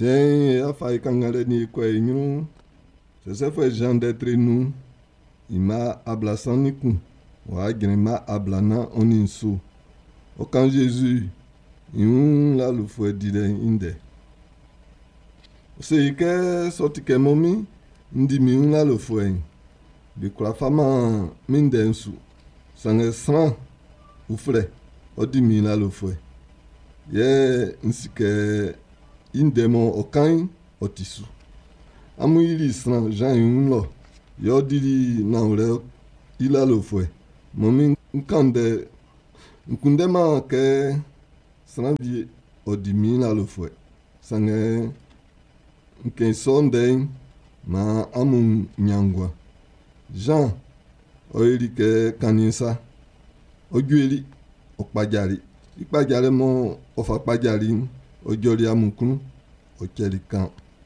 C'est a fa ikangale ni kwa inyu. C'est fait Jean d'être nous. Ima ablasan ku. Wa gnema ablana oninso. O quand Jésus yun la lu fwe dide inde. C'est que sorti que momi ndi mi yun la lu fwe. De kwa fama mindensu. Sange san ou fre. O di mi la lu fwe. Ye nsike indemo okan otisu. Amu ili san jan yun lo. Yo dili na ule ila lu fwe. Momi nkande nkundema ke sanadi odimi la lu fwe. Sange nke sonde ma amu nyangwa. Jean oili ke kanisa. Ojueli okpajari. Ikpajari mo ofa kpajari ojoli amukun ocheli kan.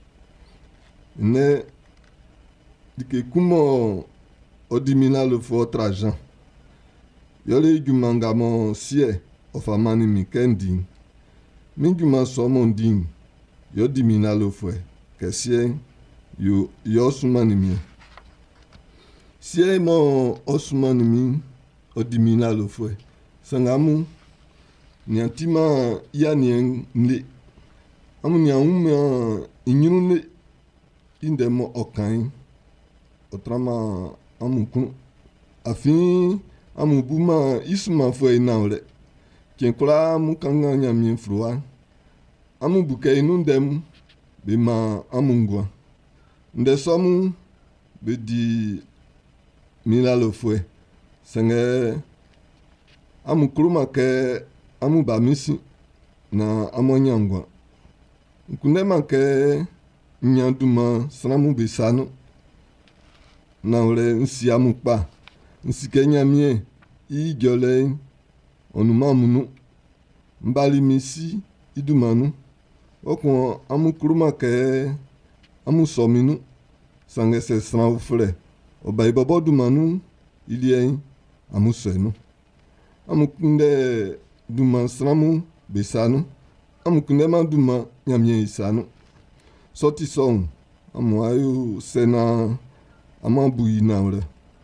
Ne dike kumo odimina le fo trajan. Yole jumanga mo sie ofa mani mi kendi. Mi juma so mon din. Yo dimina le fo ke sie yo sumani mi. Sie mo osumani mi odimina le fo. Sangamu nyantima ya nyen nle. Amu nyanuma inyunle indemo okan. Otrama amukun. Afin amubuma isuma fo inaule. Kienkula mukanga nyami frua. Amubuke inundem bema amungwa. Ndesomu bedi milalo fo. Senge amukuruma ke amubamisi na amonyangwa. Nkundema ke nyanduma sramu besano. Na ule nsi amukpa. Nsi kenya mie. Ijole onumamunu. Mbali misi idumanu. Okwa amukuruma ke amusominu. Sange se sramu fle. Oba ibobo dumanu ilien amusenu. Amukunde duma sramu besanu. Amukunde ma duma nyamie isanu. Soti song. Amu sena amabuyi na ule.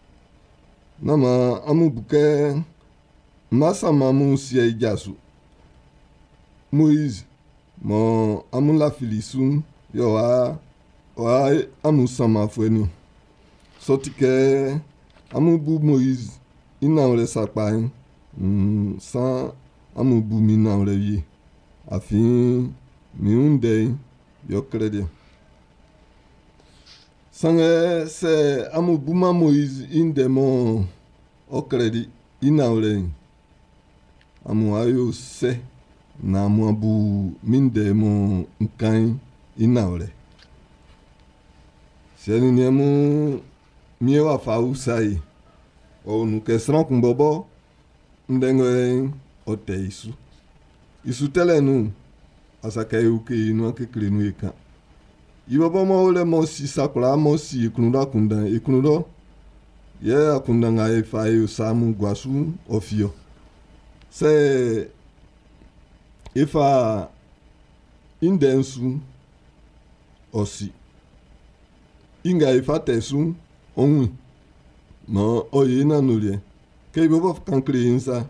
Nama amubuke masa mamu siya ijasu. Moïse mo amula filisun yo wa amu sama fweni. Soti ke amubu Moïse ina ule sakpain. San amubu mi na ule ye. Afin mi unde yo kredi. Sange se amubuma Moïse indemo okredi ina ule. Amu ayo se na amu mindemo nkai ina ule. Se nemu miewa fa usai. O nuke sran kumbobo ndenge ote isu. Isu tele nu asake uke inu akekele nu eka. Ibobo mo ole mo si sakura mo si ikunuda kunda ikunudo. Ye akunda nga efa e samu gwasu ofio. Se efa indensu osi. Inga efa tesu onwi. Ma oye na nulie. Ke ibobo kankri insa.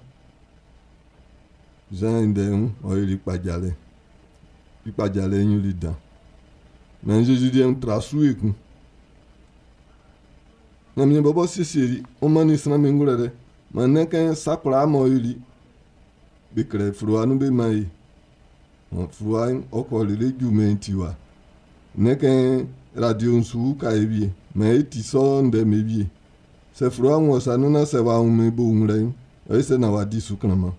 Jean indem oye likpajale. Likpajale nyulida. Men Jésus dit un trasu eku. Na mi bobo sisiri. Omani sna mengulere. Maneke sakura mo yuli. Bikre frua nu be mai. Frua oko lele jume tiwa. Neke radio nsu ka ebie. Me iti so nde mebie. Se frua ngosa nuna se wa umebo umre. Ese na wadi sukrama.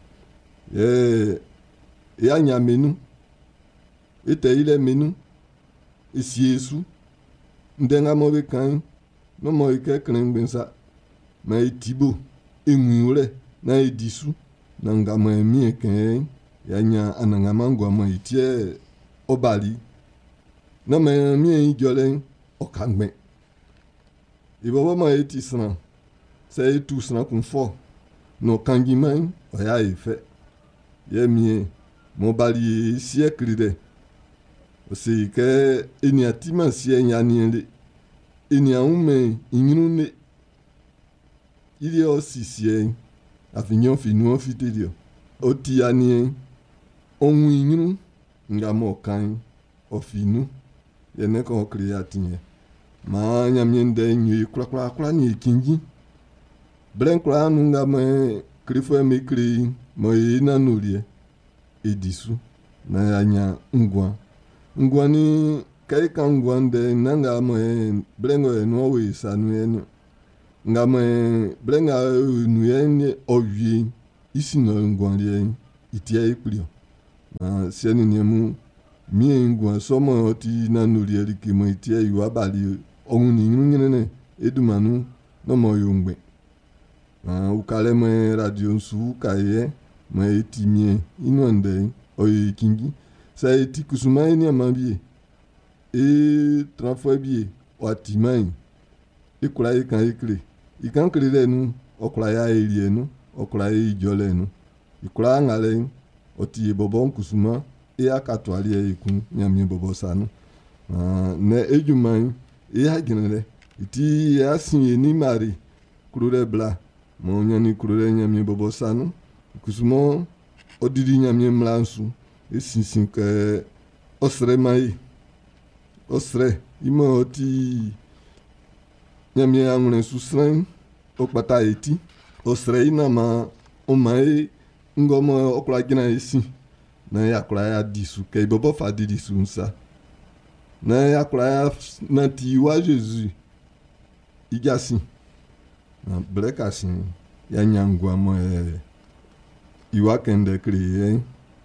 Ya nya menu. Ete ile menu. Esi Yesu. Ndenga mo be kan. No mo ike kren bensa. Ma itibo. Enwure. Na edisu. Na ngama emi ken. Ya nya anangama ngwa mo itie obali. Na ma emi ijole okangbe. Ibobo ma eti sna. Se etu sna kunfo. No kangiman oya efe. Ye mie. Mo bali siècle de. c'est que eniatima si enyaniele eniaume inyune ili osisi afinyo finu ofitedio oti ani ohun inyunu ngamo kan ofinu yene ko creatinye ma nyamyende nyi kula ni kinji blen kula nu ngamo krifo mekri mo ina nulie edisu na anya ngwa ni kai kan ngwande nanga mo blengo no we sanu enu ngamo blenga nu yen owie isi no ngwanle itia iplio na sieni niemu mi ngwa somo oti na nulie rike mo itia yu abali ohun ni nyene edumanu no mo yongbe ukale mo radio nsu kaye mo etimie inonde oyi kingi sa eti kusuma ni amabie transfobie watimai ikula ikan ikle ikan kle nu okula ya elienu okula ijolenu ikula ngale oti bobo kusuma akatwali ikun nyamie bobo sanu ne ejumai aginele iti asin ni mari kurure bla mo nyani kurure nyamie bobo sanu kusuma odiri nyamie mlansu esinsin ke osre mai osre imo oti nyamie angune susren okpata eti osre ina ma o mai ngomo okula gina esi na yakula ya disu ke bobo fa disu nsa na yakula ya na ti wa Jesus igasi na blekasin ya nyangwa mo iwa kende kriye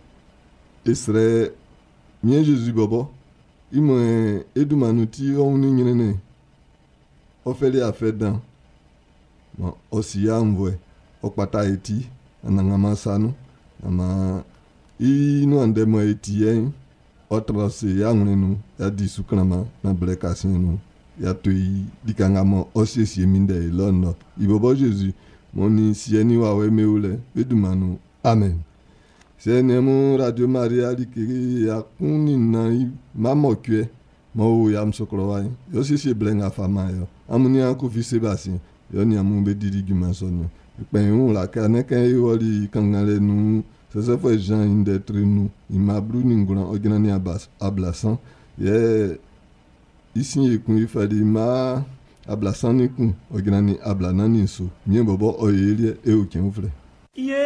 esre mien Jesus bobo imo edumanuti oni nyene ofeli afedan no osia mwe okpata eti anangama sanu ama inu andemo eti otrose ya ngunu ya disukrama na blekasin ya toi dikangamo osiesie minde lono ibobo Jesus moni sieni wawe meule edumanu amen. C'est nemu Radio Maria likiri ya kuni na mamokwe mo ya msokrowa yo sisi blenga fama yo amuni aku fise basi yo ni amumbe diri gumasonyo pen la kane kan yoli kangale nu ça fait Jean d'être nous imablu ningula oginani ablasan ye ici ekun ifadi ma ablasan ni kun oginani ablanani so mien bobo oyeli e okin vre.